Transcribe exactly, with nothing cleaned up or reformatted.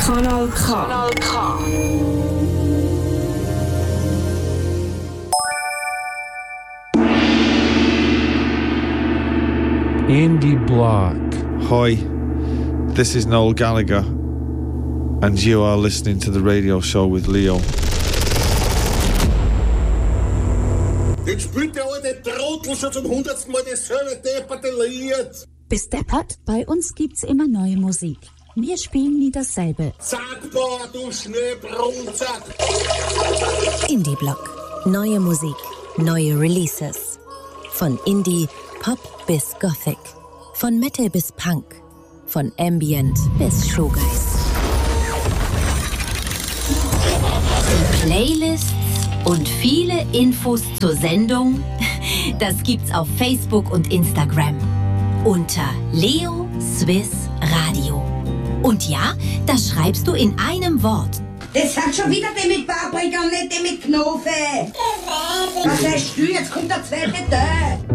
Kanal K. Kanal K. Andy Block. Hi, this is Noel Gallagher, and you are listening to the radio show with Leo. Jetzt spielt der alte Trottel schon zum hundertsten Mal dasselbe depperte Lied. Bis deppert, bei uns gibt's immer neue Musik. Wir spielen nie dasselbe. Sagbar, du Schneebrunzack. Indie Block. Neue Musik, neue Releases. Von Indie, Pop bis Gothic. Von Metal bis Punk. Von Ambient bis Showgeist. Playlists und viele Infos zur Sendung, das gibt's auf Facebook und Instagram unter Leo Swiss Radio. Und ja, das schreibst du in einem Wort. Das sind schon wieder die mit Paprika und nicht die mit Knofe. Was heißt du? Jetzt kommt der zweite Teil.